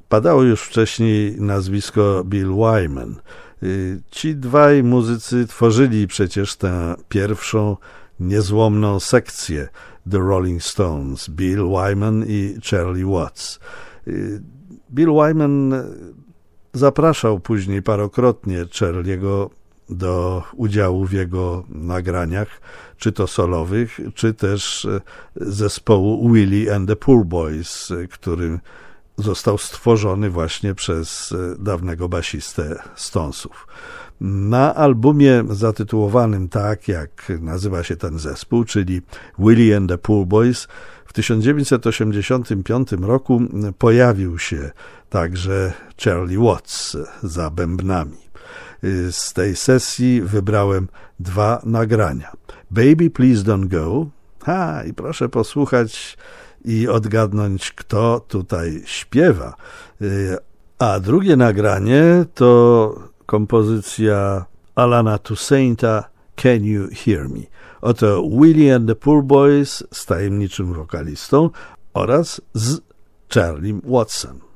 Padało już wcześniej nazwisko Bill Wyman. Ci dwaj muzycy tworzyli przecież tę pierwszą niezłomną sekcję The Rolling Stones, Bill Wyman i Charlie Watts. Bill Wyman zapraszał później parokrotnie Charlie'ego do udziału w jego nagraniach, czy to solowych, czy też zespołu Willie and the Poor Boys, który został stworzony właśnie przez dawnego basistę Stonesów. Na albumie zatytułowanym tak, jak nazywa się ten zespół, czyli Willie and the Poor Boys, w 1985 roku pojawił się także Charlie Watts za bębnami. Z tej sesji wybrałem dwa nagrania. Baby Please Don't Go. I proszę posłuchać i odgadnąć, kto tutaj śpiewa. A drugie nagranie to kompozycja Alana Toussaint'a Can You Hear Me? Oto Willie and the Poor Boys z tajemniczym wokalistą oraz z Charlie Wattsem.